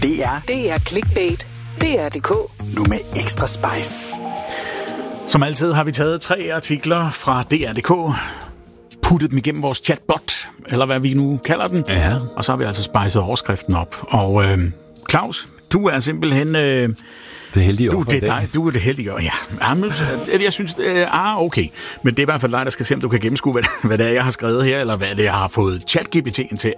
Det er clickbait. DR.dk. Nu med ekstra spice. Som altid har vi taget 3 artikler fra DR.dk, puttet dem igennem vores chatbot, eller hvad vi nu kalder den. Ja. Og så har vi altså spicet overskriften op. Og Claus, du er simpelthen... det heldige offer. Du er det heldige offer, ja. Jeg synes, okay. Men det er i hvert fald dig, der skal se, om du kan gennemskue, hvad det er, jeg har skrevet her, eller hvad det er, jeg har fået ChatGPT'en til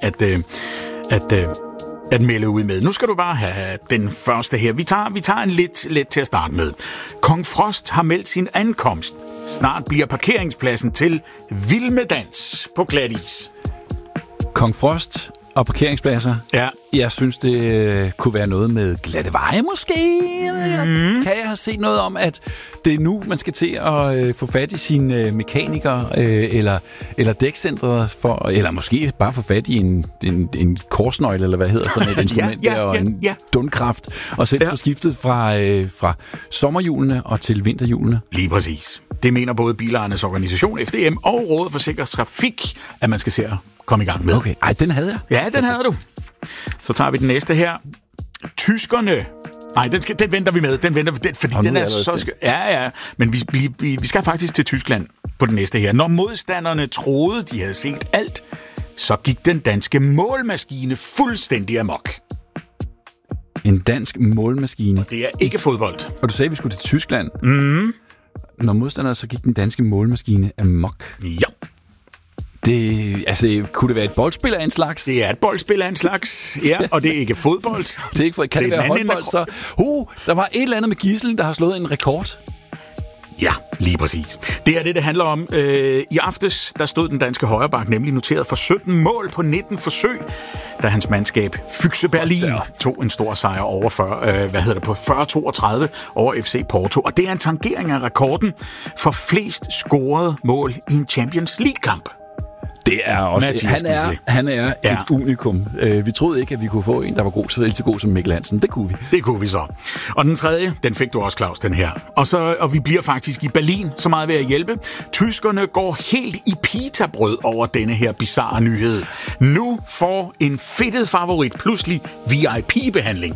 at melde ud med. Nu skal du bare have den første her. Vi tager en lidt til at starte med. Kong Frost har meldt sin ankomst. Snart bliver parkeringspladsen til Vild med Dans på glatis. Kong Frost og parkeringspladser. Ja. Jeg synes, det kunne være noget med glatte veje måske. Kan jeg have set noget om, at det er nu, man skal til at få fat i sine mekanikere eller dækcentret, eller måske bare få fat i en korsnøgle, eller hvad hedder sådan et instrument og en dundkraft, og sætte på skiftet fra sommerhjulene og til vinterhjulene. Lige præcis. Det mener både bilejernes organisation, FDM og Rådet for Sikker Trafik, at man skal se at komme i gang med. Okay. Ej, den havde jeg. Ja, den havde du. Så tager vi den næste her. Tyskerne. Nej, den venter vi med. Fordi den er så... Ja. Men vi skal faktisk til Tyskland på den næste her. Når modstanderne troede, de havde set alt, så gik den danske målmaskine fuldstændig amok. En dansk målmaskine. Det er ikke fodbold. Og du sagde, at vi skulle til Tyskland. Når modstanderne, så gik den danske målmaskine amok. Ja. Kunne det være et boldspil af en slags? Det er et boldspil af en slags, ja, og det er ikke fodbold. Det er ikke kan det være håndbold, så... der var et eller andet med Giesel, der har slået en rekord. Ja, lige præcis. Det er det handler om. I aftes, der stod den danske højreback nemlig noteret for 17 mål på 19 forsøg, da hans mandskab Füchse Berlin tog en stor sejr over på 40-32 over FC Porto. Og det er en tangering af rekorden for flest scorede mål i en Champions League-kamp. Det er også... Han er et unikum. Vi troede ikke, at vi kunne få en, der var lige så god som Mikkel Hansen. Det kunne vi. Det kunne vi så. Og den tredje, den fik du også, Claus, den her. Og vi bliver faktisk i Berlin, så meget ved at hjælpe. Tyskerne går helt i pitabrød over denne her bizarre nyhed. Nu får en fedtet favorit pludselig VIP-behandling.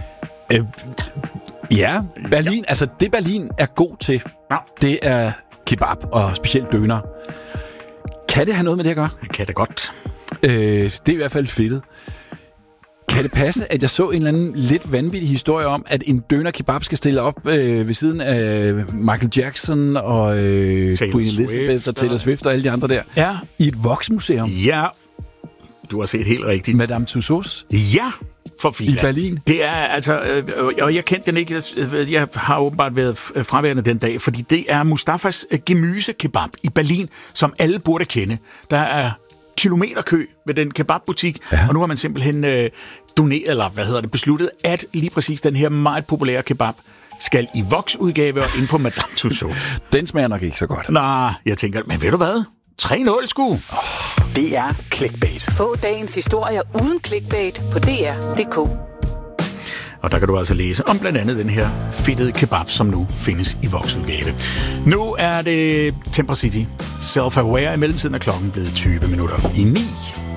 Berlin. Altså, det Berlin er god til, det er kebab og specielt døner. Kan det have noget med det at gøre? Kan det godt. Det er i hvert fald fedtet. Kan det passe, at jeg så en eller anden lidt vanvittig historie om, at en døner kebab skal stille op ved siden af Michael Jackson og Queen Elizabeth og Taylor Swift og alle de andre der? Ja. I et voksmuseum? Ja. Du har set helt rigtigt. Madame Tussauds? Ja. For Finland. I Berlin? Det er altså, og jeg kendte den ikke, jeg har åbenbart været fraværende den dag, fordi det er Mustafas gemysekebab i Berlin, som alle burde kende. Der er kilometerkø ved den kebabbutik, og nu har man simpelthen besluttet, at lige præcis den her meget populære kebab skal i voksudgave og ind på Madame Tussauds. Den smager nok ikke så godt. Nej, jeg tænker, men ved du hvad? 3-0 sgu. Det er clickbait. Få dagens historier uden clickbait på DR.dk. Og der kan du altså læse om blandt andet den her fedtede kebab, som nu findes i voksudgave. Nu er det Temper City. Self-aware. I mellemtiden er klokken blevet 20 minutter i 9.